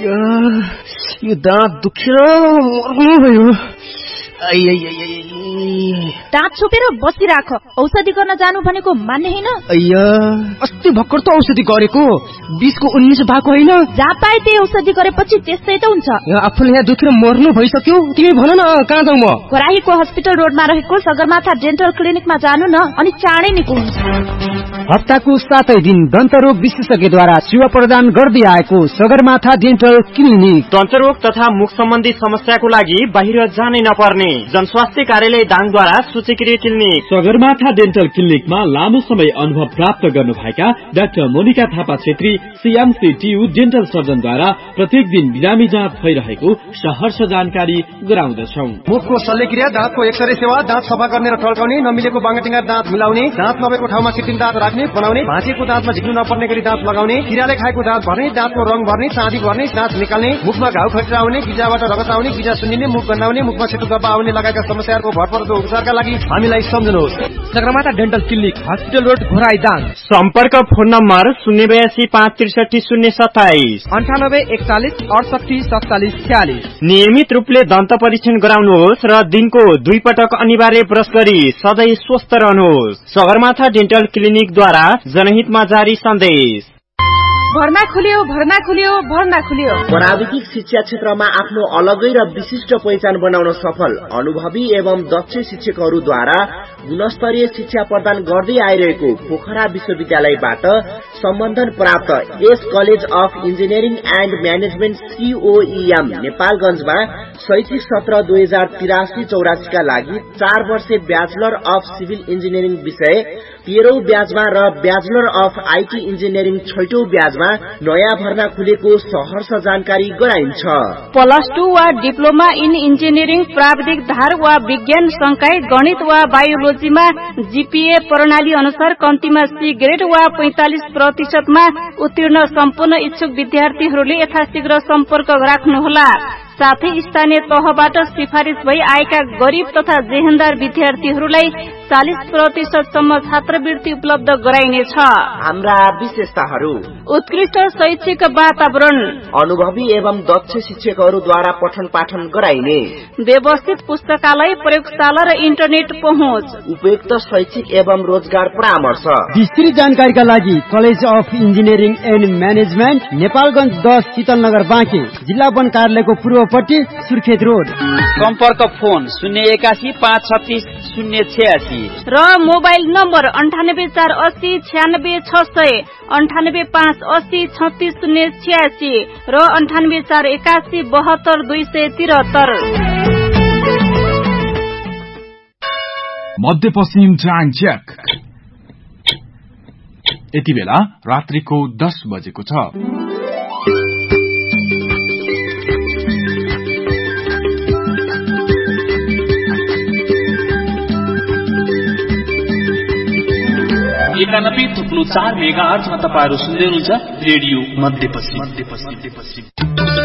यो दाँत दुखेर मर्नु भयो। दाँत छोपेर बसिराख, औषधि गर्न जानु भनेको मान्ने हैन। अस्ति भर्खर त औषधि गरेको, 20 को 19 भएको होइन। जहाँ पाए त्यही औषधि गरेपछि त्यस्तै त हुन्छ। आफूले यहाँ दुखेर मर्नु भइसक्यो, तिमी भन न कहाँ जाउँ म? कराहीको हस्पिटल रोडमा रहेको सगरमाथा डेन्टल क्लिनिकमा जानु न, अनि चाँडै निको हुन्छ। हप्ताको 7 दिन दन्तरोग विशेषज्ञद्वारा सेवा प्रदान गर्दै आएको सगरमाथा डेन्टल क्लिनिक। दन्तरोग तथा मुख सम्बन्धी समस्याको लागि बाहिर जानै नपर्ने जनस्वास्थ्य कार्यालय दाङद्वारा सूचीकृत क्लिनिक। सगरमाथा डेन्टल क्लिनिकमा लामो समय अनुभव प्राप्त गर्नुभएका doctor Monika Thapa Chhetri CMCTU dental सर्जनद्वारा प्रत्येक दिन बिरामी जाँच भइरहेको सहर्ष जानकारी गराउँदछौं। मुखको शल्यक्रिया, दाँतको एक्सरे सेवा, दाँत सफा गर्ने र टल्काउने, नमिलेको बाङ्गाटिङ्गा दाँत मिलाउने, दाँत नभएको ठाउँमा कृत्रिम दाँत राख्ने बनाउने, भाँचिएको दाँतमा झिक्नु नपर्ने गरी दाँत लगाउने, किराले खाएको दाँत भर्ने, दाँतको रङ भर्ने, चाँदी भर्ने, दाँत निकाल्ने, मुखमा घाउ खटिरा आउने, गिजाबाट रगत आउने, गिजा सुन्निने, मुख गन्नाउने, मुखमा सेतो दब्बा आउने लगायतका समस्याहरूको भरपर्दो उपचारका लागि हामीलाई सम्झनुहोस्। Sagarmatha dental clinic, hospital road, Ghorahi, Dang. सम्पर्क फोन नम्बर 082 563 027 98 41 68 47 46। नियमित रूपले दन्त परीक्षण गराउनुहोस् र दिनको 2 पटक अनिवार्य ब्रश गरी सधैँ स्वस्थ रहनुहोस्। सगरमाथा डेन्टल क्लिनिकद्वारा जनहितमा जारी सन्देश। भर्ना खुल्यो। प्राविधिक शिक्षा क्षेत्रमा आफ्नो अलगै र विशिष्ट पहिचान बनाउन सफल अनुभवी एवं दक्ष शिक्षकहरूद्वारा गुणस्तरीय शिक्षा प्रदान गर्दै आइरहेको पोखरा विश्वविद्यालयबाट सम्बन्धन प्राप्त S college of engineering and management COEM नेपालगञ्जमा शैक्षिक सत्र 2083-84 का लागि 4 वर्षे ब्याचलर अफ सिभिल इन्जिनियरिङ विषय 13औं ब्याजमा र ब्याचलर अफ IT इन्जिनियरिङ 6औं ब्याजमा नयाँ भर्ना खुलेको सहर्ष जानकारी गराइन्छ। +2 वा डिप्लोमा इन इन्जिनियरिङ प्राविधिक धार वा विज्ञान संकाय गणित वा बायोलोजीमा GPA प्रणाली अनुसार कम्तीमा C ग्रेड वा 45% मा उत्तीर्ण सम्पूर्ण इच्छुक विद्यार्थीहरूले यथाशीघ्र सम्पर्क राख्नुहोला। साथै स्थानीय तहबाट सिफारिश भई आएका गरीब तथा जेहेन्दार विद्यार्थीहरूलाई 40% सम्म छात्रवृत्ति उपलब्ध गराइनेछ। हाम्रा विशेषताहरू: उत्कृष्ट शैक्षिक वातावरण, अनुभवी एवं दक्ष शिक्षकहरूद्वारा पठन पाठन गराइने, व्यवस्थित पुस्तकालय, प्रयोगशाला र इन्टरनेट पहुँच, उपयुक्त शैक्षिक एवं रोजगार परामर्श। विस्तृत जानकारीका लागि college of engineering and management, Nepalgunj 10 Shital Nagar Banke, जिल्ला वन कार्यालयको पूर्वपट्टि, सुर्खेत रोड। सम्पर्क फोन 081 536 086 र मोबाइल नम्बर 98 480 96 600 98 580 36 086 र 98 481 72 273। मध्यपश्चिम टाइम चेक। यति बेला रात्रिको 10 बजेको छ। एकानब्बे 4 मेगाहर्जमा तपाईहरु सुन्दै हुनुहुन्छ रेडियो मध्यपश्चिम।